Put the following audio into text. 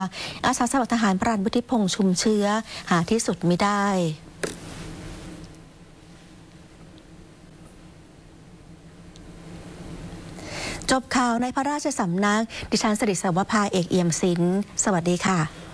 อาสาสมัครทหารพรานวุฒิพงษ์ชุมเชื้อหาที่สุดมิได้จบข่าวในพระราชสำนักดิฉันสิริสวภาเอกเอี่ยมศิลป์สวัสดีค่ะ